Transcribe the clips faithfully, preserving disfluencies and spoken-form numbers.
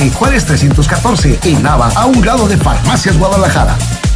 En Juárez trescientos catorce, en Nava, a un lado de Farmacias Guadalajara.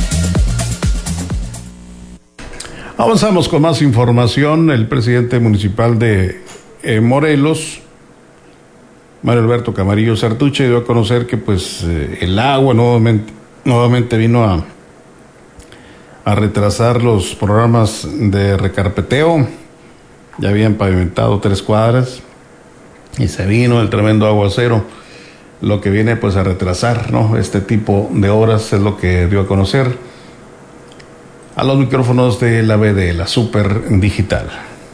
Avanzamos con más información. El presidente municipal de eh, Morelos, Mario Alberto Camarillo Sartuche, dio a conocer que pues eh, el agua nuevamente, nuevamente vino a, a retrasar los programas de recarpeteo. Ya habían pavimentado tres cuadras y se vino el tremendo aguacero, lo que viene pues a retrasar, ¿no? Este tipo de obras es lo que dio a conocer a los micrófonos de la B D, la Super Digital.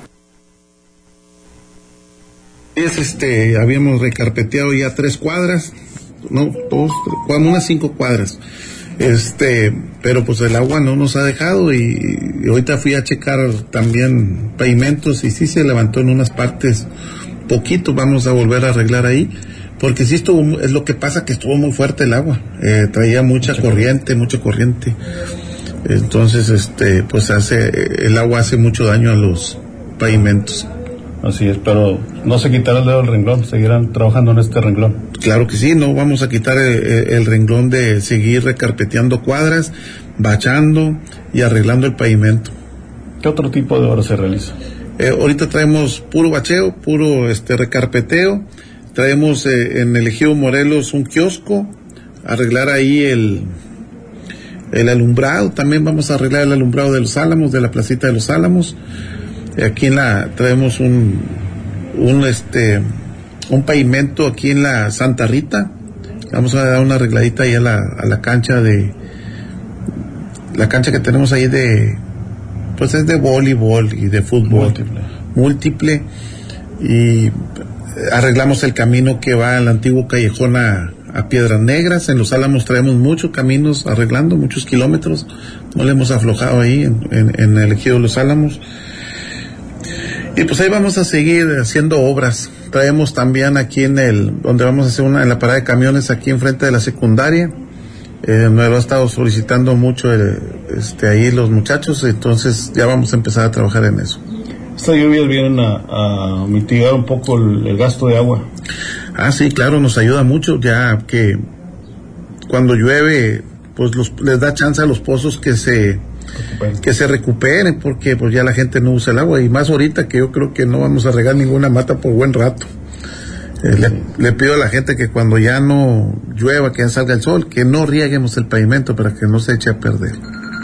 Es este, habíamos recarpeteado ya tres cuadras, no, dos, tres, cuatro, unas cinco cuadras, este, pero pues el agua no nos ha dejado y, y ahorita fui a checar también pavimentos y sí se levantó en unas partes poquito, vamos a volver a arreglar ahí, porque sí estuvo, es lo que pasa que estuvo muy fuerte el agua, eh, traía mucha corriente, mucha corriente, entonces este, pues hace, el agua hace mucho daño a los pavimentos. Así es, pero no se quitará el dedo del renglón, seguirán trabajando en este renglón. Claro que sí, no vamos a quitar el, el renglón de seguir recarpeteando cuadras, bachando y arreglando el pavimento. ¿Qué otro tipo de obra se realiza? Eh, ahorita traemos puro bacheo, puro este recarpeteo, traemos eh, en el Ejido Morelos un kiosco, arreglar ahí el, el alumbrado, también vamos a arreglar el alumbrado de los Álamos, de la placita de los Álamos. Aquí en la traemos un un este un pavimento aquí en la Santa Rita. Vamos a dar una arregladita ahí a la a la cancha de la cancha que tenemos ahí de pues es de voleibol y de fútbol múltiple, múltiple y arreglamos el camino que va al antiguo callejón a, a Piedras Negras. En los Álamos traemos muchos caminos arreglando, muchos kilómetros, no le hemos aflojado ahí en, en, en el Ejido de los Álamos. Y pues ahí vamos a seguir haciendo obras. Traemos también aquí en el, donde vamos a hacer una, en la parada de camiones aquí enfrente de la secundaria, eh, me lo ha estado solicitando mucho el, este ahí los muchachos, entonces ya vamos a empezar a trabajar en eso. Estas lluvias vienen a, a mitigar un poco el, el gasto de agua. Ah, sí, claro, nos ayuda mucho, ya que cuando llueve, pues los, les da chance a los pozos que se que se recuperen, porque pues ya la gente no usa el agua, y más ahorita que yo creo que no vamos a regar ninguna mata por buen rato. Eh, le, le pido a la gente que cuando ya no llueva, que ya salga el sol, que no rieguemos el pavimento para que no se eche a perder.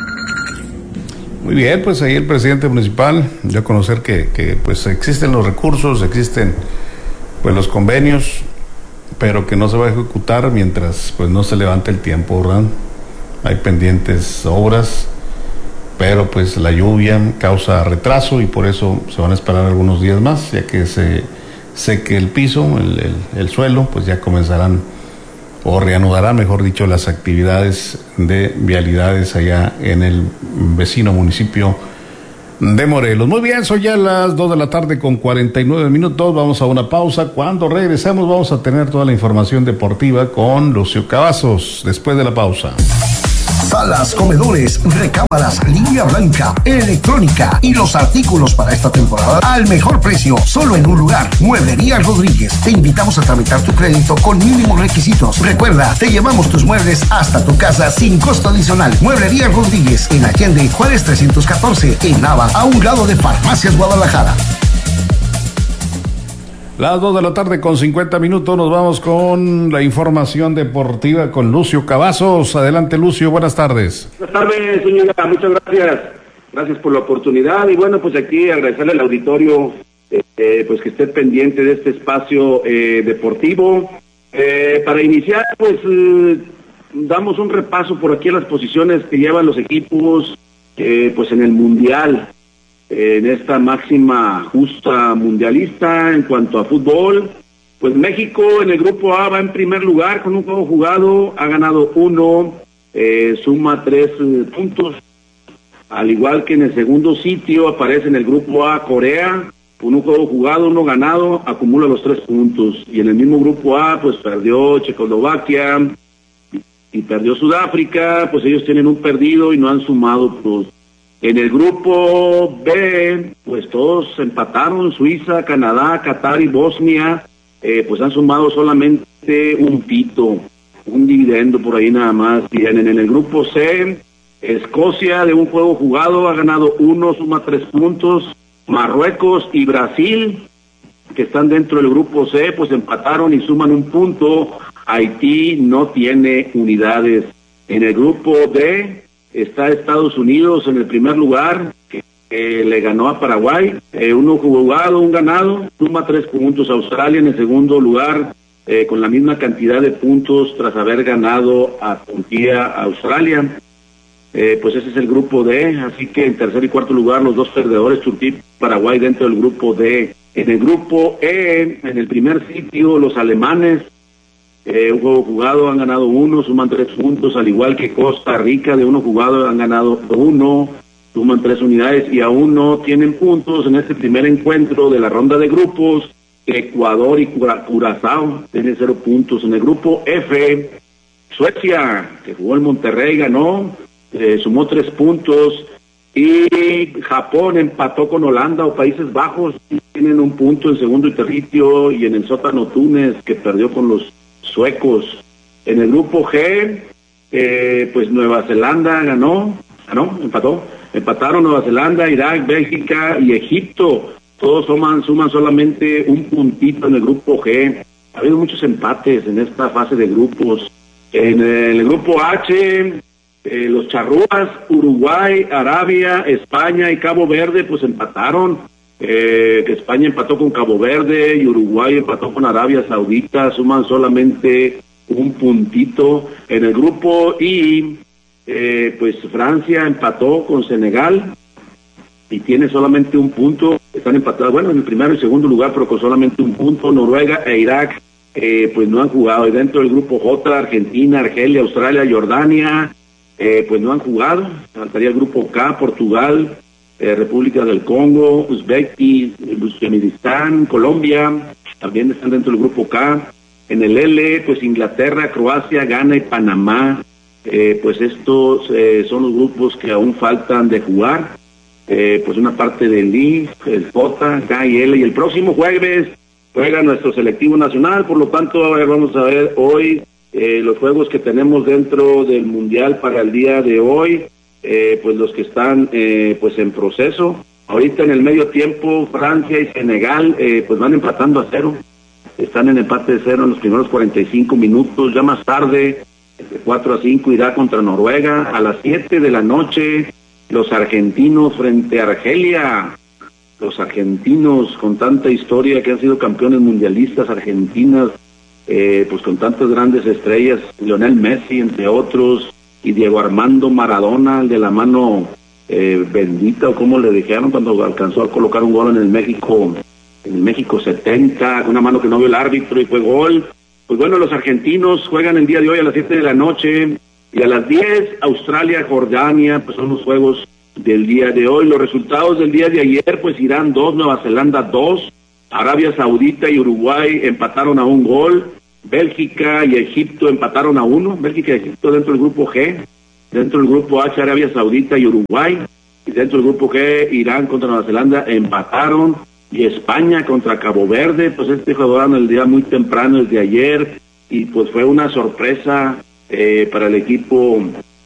Muy bien, pues ahí el presidente municipal dio a conocer que, que pues existen los recursos, existen pues los convenios, pero que no se va a ejecutar mientras pues no se levante el tiempo, ¿verdad? Hay pendientes obras, pero pues la lluvia causa retraso y por eso se van a esperar algunos días más, ya que se seque el piso, el, el, el suelo, pues ya comenzarán o reanudarán, mejor dicho, las actividades de vialidades allá en el vecino municipio de Morelos. Muy bien, son ya las dos de la tarde con cuarenta y nueve minutos, vamos a una pausa. Cuando regresemos vamos a tener toda la información deportiva con Lucio Cavazos, después de la pausa. Salas, comedores, recámaras, línea blanca, electrónica y los artículos para esta temporada al mejor precio, solo en un lugar. Mueblería Rodríguez. Te invitamos a tramitar tu crédito con mínimos requisitos. Recuerda, te llevamos tus muebles hasta tu casa sin costo adicional. Mueblería Rodríguez, en Allende, Juárez trescientos catorce, en Nava, a un lado de Farmacias Guadalajara. Las dos de la tarde con cincuenta minutos, nos vamos con la información deportiva con Lucio Cavazos. Adelante, Lucio, buenas tardes. Buenas tardes, señora, muchas gracias. Gracias por la oportunidad y bueno, pues aquí agradecerle al auditorio eh, pues que esté pendiente de este espacio eh, deportivo. Eh, para iniciar, pues eh, damos un repaso por aquí a las posiciones que llevan los equipos eh, pues en el Mundial. En esta máxima justa mundialista en cuanto a fútbol, pues México en el grupo A va en primer lugar con un juego jugado, ha ganado uno, eh, suma tres eh, puntos, al igual que en el segundo sitio aparece en el grupo A Corea, con un juego jugado, uno ganado, acumula los tres puntos, y en el mismo grupo A pues perdió Checoslovaquia y, y perdió Sudáfrica, pues ellos tienen un perdido y no han sumado pues. En el grupo B, pues todos empataron, Suiza, Canadá, Qatar y Bosnia, eh, pues han sumado solamente un pito, un dividendo por ahí nada más. Tienen en el grupo C, Escocia de un juego jugado ha ganado uno, suma tres puntos. Marruecos y Brasil, que están dentro del grupo C, pues empataron y suman un punto. Haití no tiene unidades. En el grupo D está Estados Unidos en el primer lugar, que, que le ganó a Paraguay, eh, uno jugado, un ganado, suma tres puntos. Australia en el segundo lugar, eh, con la misma cantidad de puntos tras haber ganado a Turquía, Australia. Eh, pues ese es el grupo D, así que en tercer y cuarto lugar los dos perdedores, Turquía y Paraguay, dentro del grupo D. En el grupo E, en el primer sitio, los alemanes, eh, un juego jugado, han ganado uno, suman tres puntos, al igual que Costa Rica, de uno jugado han ganado uno, suman tres unidades y aún no tienen puntos en este primer encuentro de la ronda de grupos. Ecuador y Cura- Curazao tienen cero puntos. En el grupo F, Suecia, que jugó en Monterrey, ganó, eh, sumó tres puntos, y Japón empató con Holanda o Países Bajos, tienen un punto en segundo y tercio, y en el sótano Túnez, que perdió con los suecos. En el grupo G, eh, pues Nueva Zelanda ganó, ganó, empató, empataron Nueva Zelanda, Irak, Bélgica y Egipto, todos suman, suman solamente un puntito en el grupo G. Ha habido muchos empates en esta fase de grupos. En el grupo H, eh, los charrúas, Uruguay, Arabia, España y Cabo Verde, pues empataron. Eh, España empató con Cabo Verde y Uruguay empató con Arabia Saudita, suman solamente un puntito. En el grupo I, eh, pues Francia empató con Senegal y tiene solamente un punto. Están empatados, bueno, en el primero y segundo lugar, pero con solamente un punto. Noruega e Irak, eh, pues no han jugado. Y dentro del grupo J, Argentina, Argelia, Australia, Jordania, eh, pues no han jugado. Faltaría el grupo K, Portugal, eh, República del Congo, Uzbekistán, Colombia, también están dentro del grupo K. En el L, pues Inglaterra, Croacia, Ghana y Panamá. Eh, pues estos eh, son los grupos que aún faltan de jugar. Eh, pues una parte del I, el J, K y L, y el próximo jueves juega nuestro selectivo nacional. Por lo tanto, a ver, vamos a ver hoy eh, los juegos que tenemos dentro del Mundial para el día de hoy, eh, pues los que están eh, pues en proceso. Ahorita en el medio tiempo, Francia y Senegal eh, pues van empatando a cero, están en empate de cero en los primeros cuarenta y cinco minutos. Ya más tarde, de cuatro a cinco, irá contra Noruega. A las siete de la noche, los argentinos frente a Argelia. Los argentinos con tanta historia, que han sido campeones mundialistas, argentinas, eh, pues con tantas grandes estrellas, Lionel Messi entre otros, y Diego Armando Maradona, el de la mano eh, bendita, o como le dijeron cuando alcanzó a colocar un gol en el México, en el México setenta, con una mano que no vio el árbitro y fue gol. Pues bueno, los argentinos juegan el día de hoy a las siete de la noche. Y a las diez, Australia, Jordania, pues son los juegos del día de hoy. Los resultados del día de ayer, pues Irán dos, Nueva Zelanda dos, Arabia Saudita y Uruguay empataron a un gol, Bélgica y Egipto empataron a uno, Bélgica y Egipto dentro del grupo G, dentro del grupo H, Arabia Saudita y Uruguay, y dentro del grupo G, Irán contra Nueva Zelanda empataron, y España contra Cabo Verde, pues este jugaron el día muy temprano, desde ayer, y pues fue una sorpresa Eh, para el equipo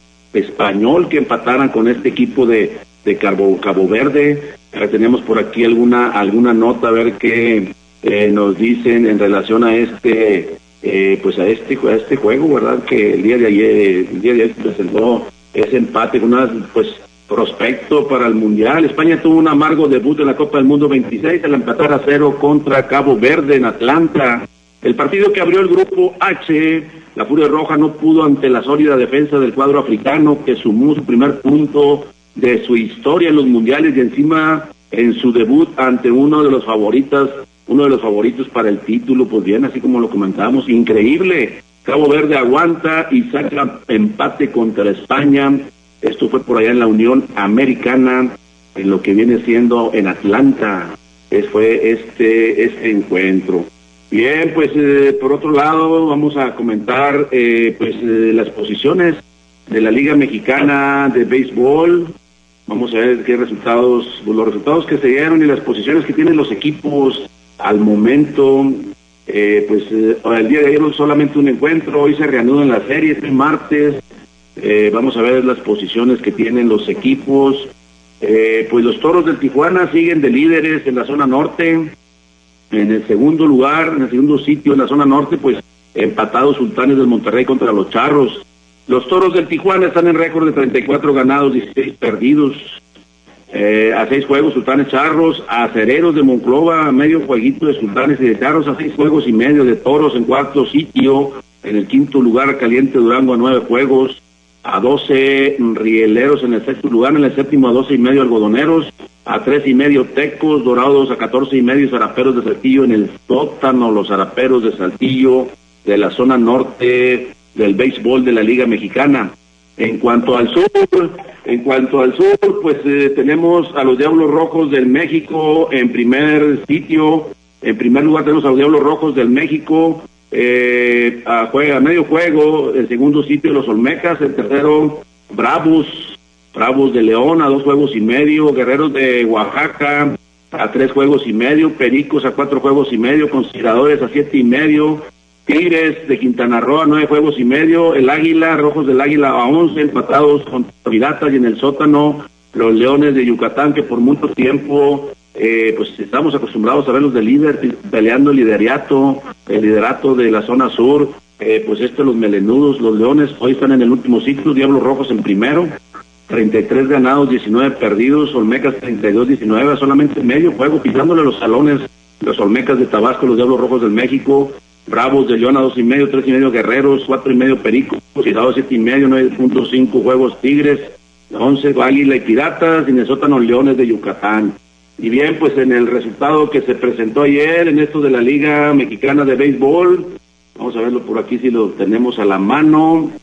español que empataran con este equipo de, de Cabo, Cabo Verde. Ahora tenemos por aquí alguna alguna nota, a ver qué eh, nos dicen en relación a este eh, pues a este a este juego, verdad, que el día de ayer el día de ayer presentó ese empate con una pues prospecto para el Mundial. España tuvo un amargo debut en la Copa del Mundo veintiséis al empatar a cero contra Cabo Verde en Atlanta. El partido que abrió el grupo H, la Furia Roja no pudo ante la sólida defensa del cuadro africano, que sumó su primer punto de su historia en los mundiales, y encima en su debut ante uno de los favoritas, uno de los favoritos para el título. Pues bien, así como lo comentábamos, increíble. Cabo Verde aguanta y saca empate contra España. Esto fue por allá en la Unión Americana, en lo que viene siendo en Atlanta. Es, fue este, este encuentro. Bien, pues eh, por otro lado vamos a comentar eh, pues eh, las posiciones de la Liga Mexicana de Béisbol. Vamos a ver qué resultados, los resultados que se dieron y las posiciones que tienen los equipos al momento. Eh, pues eh, el día de ayer solamente un encuentro, hoy se reanudan las series, el martes, eh, vamos a ver las posiciones que tienen los equipos. Eh, pues los Toros del Tijuana siguen de líderes en la zona norte, en el segundo lugar, en el segundo sitio en la zona norte, pues empatados Sultanes del Monterrey contra los Charros. Los Toros del Tijuana están en récord de treinta y cuatro ganados, dieciséis perdidos. Eh, a seis juegos Sultanes Charros, a Acereros de Monclova, a medio jueguito de Sultanes y de Charros, a seis juegos y medio de Toros en cuarto sitio, en el quinto lugar Caliente Durango a nueve juegos, a doce Rieleros en el sexto lugar, en el séptimo a doce y medio Algodoneros, a tres y medio Tecos, Dorados a catorce y medio Zaraperos de Saltillo en el sótano, los Zaraperos de Saltillo de la zona norte del béisbol de la Liga Mexicana. En cuanto al sur, en cuanto al sur, pues eh, tenemos a los Diablos Rojos del México en primer sitio. En primer lugar tenemos a los Diablos Rojos del México, eh, a, juega, a medio juego. En segundo sitio los Olmecas, en tercero Bravos, Bravos de León a dos juegos y medio, Guerreros de Oaxaca a tres juegos y medio, Pericos a cuatro juegos y medio, Conspiradores a siete y medio, Tigres de Quintana Roo a nueve juegos y medio, el Águila, Rojos del Águila a once, empatados con Piratas, y en el sótano los Leones de Yucatán, que por mucho tiempo eh, pues estamos acostumbrados a verlos de líder, peleando el liderato, el liderato de la zona sur, eh, pues estos los melenudos, los Leones, hoy están en el último ciclo, Diablos Rojos en primero, treinta y tres ganados, diecinueve perdidos, Olmecas treinta y dos diecinueve, solamente medio juego, pisándole los salones, los Olmecas de Tabasco, los Diablos Rojos del México, Bravos de León a dos y medio, tres y medio Guerreros, cuatro y medio Pericos, Cuidado siete y medio, nueve punto cinco juegos Tigres, once Águila y Piratas, y en el sótano Leones de Yucatán. Y bien, pues en el resultado que se presentó ayer en esto de la Liga Mexicana de Béisbol, vamos a verlo por aquí si lo tenemos a la mano,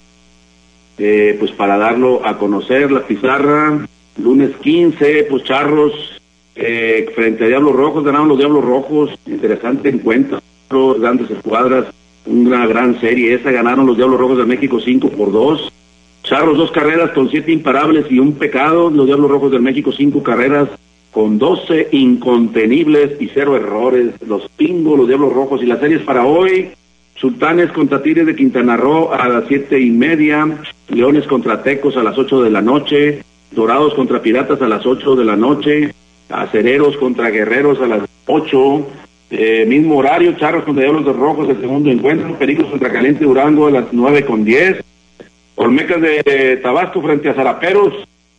eh, pues para darlo a conocer, la pizarra, lunes quince, pues Charros eh, frente a Diablos Rojos, ganaron los Diablos Rojos, interesante encuentro, grandes escuadras, una gran serie esa, ganaron los Diablos Rojos de México cinco por dos, Charros dos carreras con siete imparables y un pecado, los Diablos Rojos del México cinco carreras con doce incontenibles y cero errores, los Pingos, los Diablos Rojos. Y las series para hoy, Sultanes contra Tigres de Quintana Roo a las siete y media, Leones contra Tecos a las ocho de la noche, Dorados contra Piratas a las ocho de la noche, Acereros contra Guerreros a las ocho, Eh, mismo horario, Charros contra Diablos de Rojos, el segundo encuentro, Pericos contra Caliente Durango a las nueve con diez, Olmecas de, de Tabasco frente a Zaraperos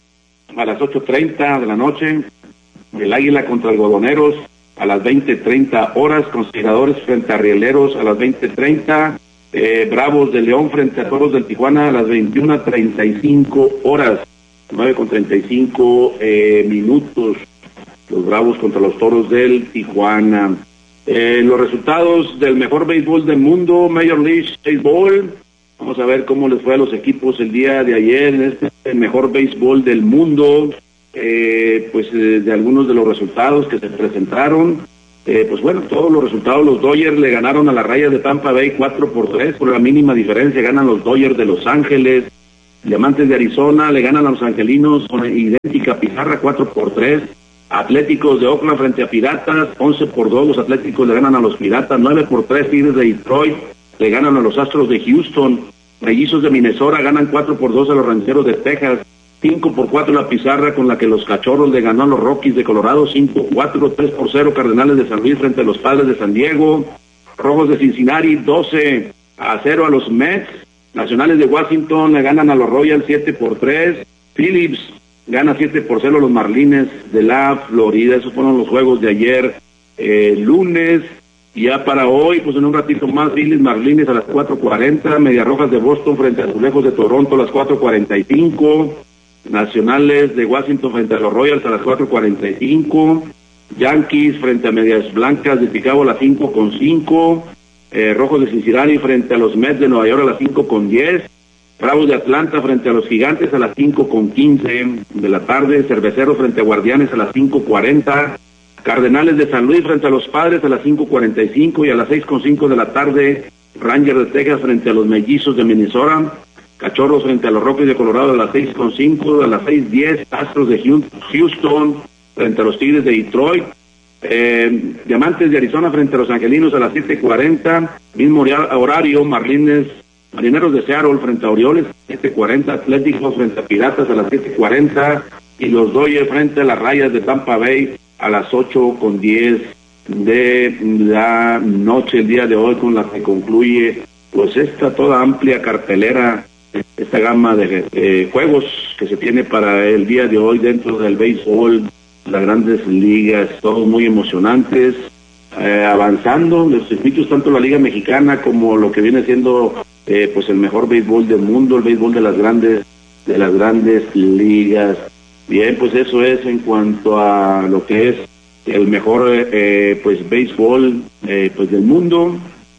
a las ocho treinta de la noche, el Águila contra Algodoneros a las veinte treinta horas, Conspiradores frente a Rieleros a las veinte treinta, eh, Bravos de León frente a Toros del Tijuana a las veintiuna treinta y cinco horas, nueve con treinta y cinco eh, minutos, los Bravos contra los Toros del Tijuana. Eh, los resultados del mejor béisbol del mundo, Major League Baseball, vamos a ver cómo les fue a los equipos el día de ayer en este el mejor béisbol del mundo, eh, pues eh, de algunos de los resultados que se presentaron, eh, pues bueno, todos los resultados, los Dodgers le ganaron a las Rayas de Tampa Bay cuatro por tres, por la mínima diferencia ganan los Dodgers de Los Ángeles, Diamantes de Arizona le ganan a los Angelinos con idéntica pizarra cuatro por tres, Atléticos de Oakland frente a Piratas, once por dos, los Atléticos le ganan a los Piratas, nueve por tres, Tigres de Detroit le ganan a los Astros de Houston, Mellizos de Minnesota ganan cuatro por dos a los Rancheros de Texas, cinco por cuatro la pizarra con la que los Cachorros le ganó a los Rockies de Colorado, cinco cuatro, tres por cero Cardenales de San Luis frente a los Padres de San Diego, Rojos de Cincinnati, doce a cero a los Mets, Nacionales de Washington le ganan a los Royals siete por tres, Phillips gana siete por cero a los Marlines de la Florida. Esos fueron los juegos de ayer, eh, lunes. Y ya para hoy, pues en un ratito más, Phillies Marlines a las cuatro cuarenta, Medias Rojas de Boston frente a Azulejos de Toronto a las cuatro cuarenta y cinco, Nacionales de Washington frente a los Royals a las cuatro cuarenta y cinco, Yankees frente a Medias Blancas de Chicago a las cinco con cinco, eh, Rojos de Cincinnati frente a los Mets de Nueva York a las cinco con diez, Bravos de Atlanta frente a los Gigantes a las cinco con quince de la tarde, Cerveceros frente a Guardianes a las cinco cuarenta, Cardenales de San Luis frente a los Padres a las cinco cuarenta y cinco, y a las seis con cinco de la tarde, Rangers de Texas frente a los Mellizos de Minnesota, Cachorros frente a los Rockies de Colorado a las seis con cinco, a las seis diez, Astros de Houston frente a los Tigres de Detroit, Eh, Diamantes de Arizona frente a los Angelinos a las siete cuarenta, mismo horario, Marlines, Marineros de Seattle frente a Orioles, siete cuarenta, Atléticos frente a Piratas a las siete cuarenta, y los Dodgers frente a las Rayas de Tampa Bay a las ocho con diez de la noche, el día de hoy, con la que concluye pues esta toda amplia cartelera, esta gama de eh, juegos que se tiene para el día de hoy dentro del béisbol, las grandes ligas, todos muy emocionantes, eh, avanzando los circuitos, tanto la Liga Mexicana como lo que viene siendo eh, pues el mejor béisbol del mundo, el béisbol de las grandes de las grandes ligas. Bien, pues eso es en cuanto a lo que es el mejor eh, pues béisbol eh, pues del mundo.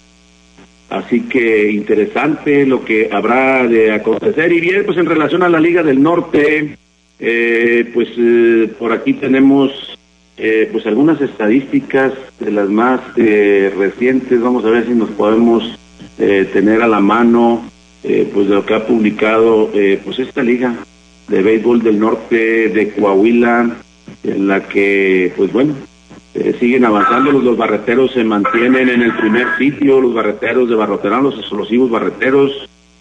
Así que interesante lo que habrá de acontecer. Y bien, pues en relación a la Liga del Norte, eh, pues eh, por aquí tenemos eh, pues algunas estadísticas de las más eh, recientes. Vamos a ver si nos podemos eh, tener a la mano eh, pues de lo que ha publicado eh, pues esta Liga de Béisbol del Norte de Coahuila, en la que pues bueno, Eh, siguen avanzando. Los, los barreteros se mantienen en el primer sitio, los barreteros de Barroterán, los explosivos barreteros,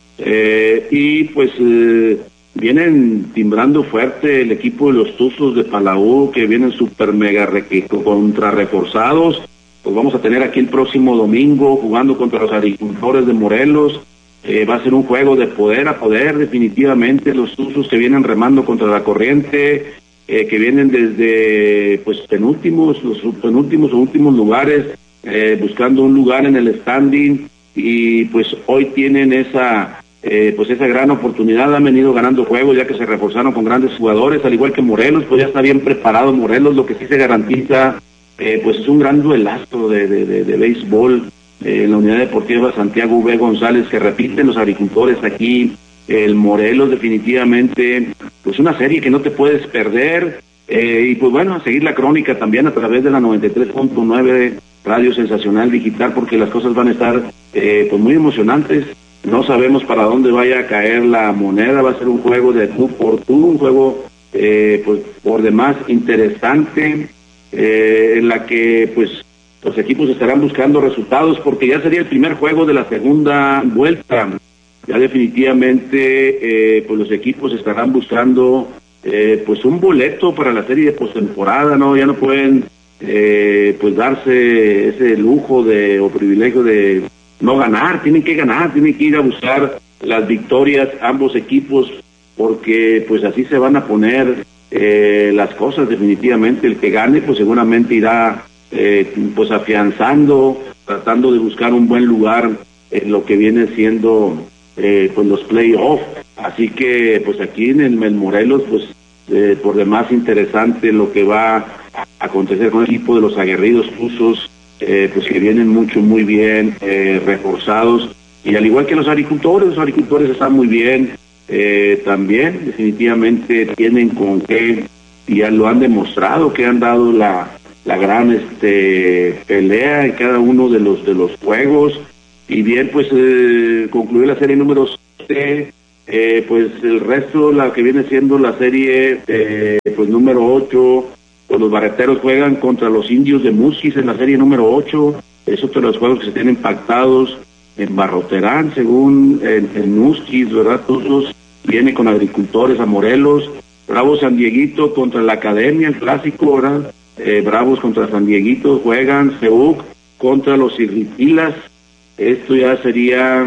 eh, y pues eh, vienen timbrando fuerte el equipo de los Tuzos de Palau, que vienen super mega contra reforzados. Pues vamos a tener aquí el próximo domingo jugando contra los Agricultores de Morelos. Eh, va a ser un juego de poder a poder, definitivamente. Los Tuzos que vienen remando contra la corriente, Eh, que vienen desde pues penúltimos, los penúltimos o últimos lugares, eh, buscando un lugar en el standing, y pues hoy tienen esa eh, pues esa gran oportunidad. Han venido ganando juegos ya que se reforzaron con grandes jugadores, al igual que Morelos, pues ya está bien preparado Morelos. Lo que sí se garantiza eh, pues es un gran duelazo de, de, de, de béisbol eh, en la Unidad Deportiva Santiago V. González, que repiten los Agricultores aquí. El Morelos definitivamente, pues una serie que no te puedes perder, eh, y pues bueno, a seguir la crónica también a través de la noventa y tres punto nueve Radio Sensacional Digital, porque las cosas van a estar eh, pues muy emocionantes. No sabemos para dónde vaya a caer la moneda. Va a ser un juego de tú por tú, un juego eh, pues por demás interesante, eh, en la que pues los equipos estarán buscando resultados, porque ya sería el primer juego de la segunda vuelta. Ya definitivamente eh, pues los equipos estarán buscando eh, pues un boleto para la serie de postemporada, ¿no? Ya no pueden eh, pues darse ese lujo de o privilegio de no ganar. Tienen que ganar, tienen que ir a buscar las victorias ambos equipos, porque pues así se van a poner eh, las cosas definitivamente. El que gane pues seguramente irá eh, pues afianzando, tratando de buscar un buen lugar en lo que viene siendo Eh, pues los playoffs. Así que pues aquí en el, el Morelos pues eh, por demás interesante lo que va a acontecer con el equipo de los aguerridos Tuzos, eh, pues que vienen mucho muy bien eh, reforzados, y al igual que los Agricultores. Los Agricultores están muy bien eh, también, definitivamente tienen con qué, y ya lo han demostrado, que han dado la, la gran este pelea en cada uno de los de los juegos. Y bien, pues eh, concluyó la serie número siete, eh, pues el resto, la que viene siendo la serie eh, pues número ocho, pues los barreteros juegan contra los Indios de Musquis en la serie número ocho. Es otro de los juegos que se tienen pactados en Barroterán, según en, en Musquis, ¿verdad? Todos viene con Agricultores a Morelos. Bravos San Dieguito contra la Academia, el clásico, ¿verdad? Eh, Bravos contra San Dieguito juegan. Seúc contra los Irritilas. Esto ya sería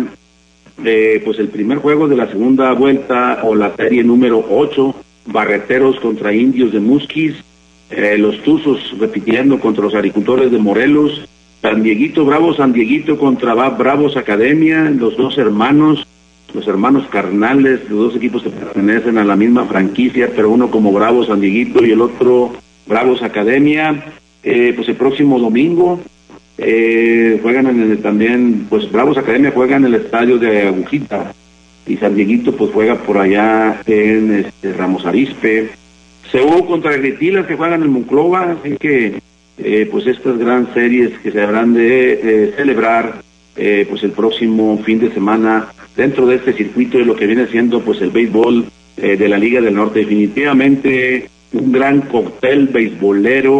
eh, pues el primer juego de la segunda vuelta, o la serie número ocho. Barreteros contra Indios de Musquis, eh, los Tuzos repitiendo contra los Agricultores de Morelos, San Dieguito, Bravos San Dieguito contra Bravos Academia, los dos hermanos, los hermanos carnales. Los dos equipos que pertenecen a la misma franquicia, pero uno como Bravos San Dieguito y el otro Bravos Academia. Eh, pues el próximo domingo Eh, juegan en el, también, pues Bravos Academia juega en el estadio de Agujita, y San Dieguito pues juega por allá en este, Ramos Arizpe. Seúl contra Gritilas, que juegan en Monclova. Así que eh, pues estas gran series que se habrán de eh, celebrar eh, pues el próximo fin de semana dentro de este circuito de lo que viene siendo pues el béisbol eh, de la Liga del Norte. Definitivamente un gran cóctel beisbolero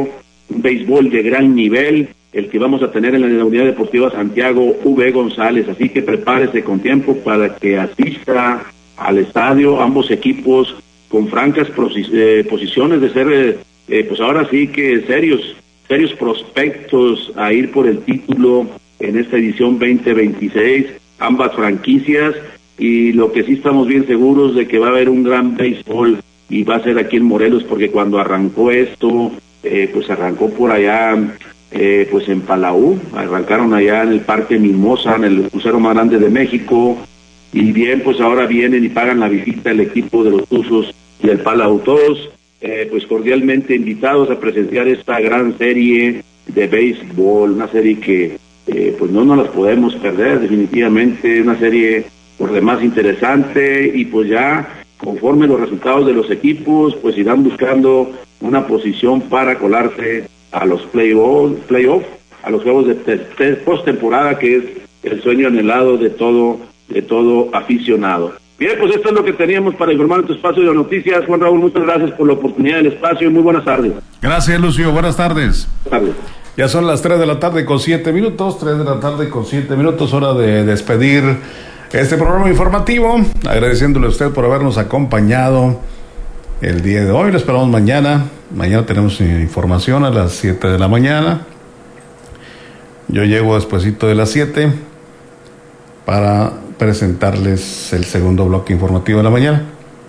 un béisbol de gran nivel, el que vamos a tener en la Unidad Deportiva Santiago V. González, así que prepárese con tiempo para que asista al estadio, ambos equipos con francas posi- eh, posiciones de ser, eh, eh, pues ahora sí que serios, serios prospectos a ir por el título en esta edición veinte veintiséis, ambas franquicias, y lo que sí estamos bien seguros de que va a haber un gran béisbol y va a ser aquí en Morelos, porque cuando arrancó esto, eh, pues arrancó por allá, eh, pues en Palau, arrancaron allá en el Parque Mimosa, en el crucero más grande de México, y bien, pues ahora vienen y pagan la visita el equipo de los Tuzos y el Palau, todos eh, pues cordialmente invitados a presenciar esta gran serie de béisbol, una serie que eh, pues no nos las podemos perder, definitivamente, una serie por demás interesante, y pues ya conforme los resultados de los equipos, pues irán buscando una posición para colarse a los playoff, playoff a los juegos de te- te- postemporada, que es el sueño anhelado de todo, de todo aficionado. Bien, pues esto es lo que teníamos para informar en tu espacio de noticias. Juan Raúl, muchas gracias por la oportunidad del espacio y muy buenas tardes. Gracias, Lucio. Buenas tardes. Buenas tardes. Ya son las tres de la tarde con siete minutos, tres de la tarde con siete minutos, hora de despedir este programa informativo, agradeciéndole a usted por habernos acompañado el día de hoy. Lo esperamos mañana. Mañana tenemos información a las siete de la mañana. Yo llego despuesito de las siete para presentarles el segundo bloque informativo de la mañana.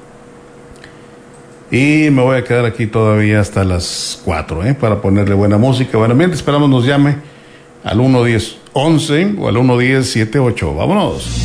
Y me voy a quedar aquí todavía hasta las cuatro, ¿eh? Para ponerle buena música, buen ambiente. Esperamos nos llame al uno diez once o al uno diez setenta y ocho. Vámonos.